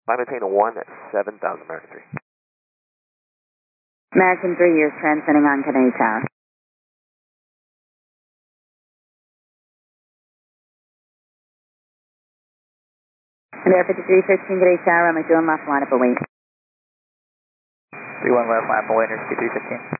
I maintain a 1 at 7,000 American 3. American 3, you're transmitting on Kennedy Tower. And Air 5313, Kennedy Tower, I'm doing left line up await. 31 left line up await, 5315.